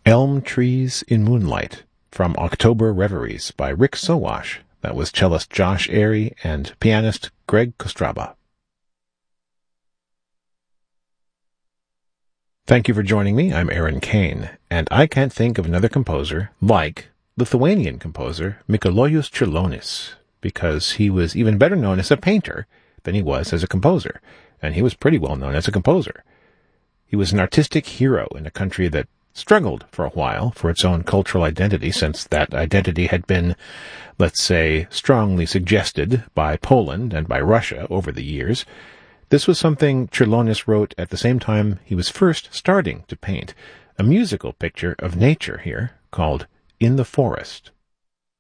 Elm Trees in Moonlight from October Reveries by Rick Sowash. That was cellist Josh Airy and pianist Greg Kostraba. Thank you for joining me. I'm Aaron Kane, and I can't think of another composer like Lithuanian composer Mikalojus Čiurlionis, because he was even better known as a painter than he was as a composer, and he was pretty well known as a composer. He was an artistic hero in a country that struggled for a while for its own cultural identity, since that identity had been, let's say, strongly suggested by Poland and by Russia over the years. This was something Čiurlionis wrote at the same time he was first starting to paint, a musical picture of nature here called In the Forest.